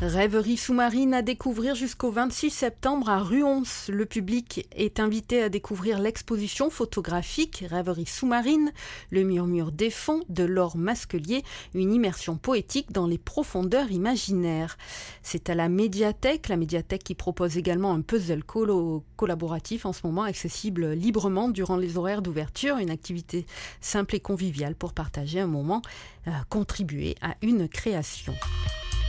Rêverie sous-marine à découvrir jusqu'au 26 septembre à Ruons. Le public est invité à découvrir l'exposition photographique Rêverie sous-marine, le murmure des fonds de Laure Masquelier, une immersion poétique dans les profondeurs imaginaires. C'est à la médiathèque qui propose également un puzzle collaboratif en ce moment accessible librement durant les horaires d'ouverture, une activité simple et conviviale pour partager un moment, contribuer à une création.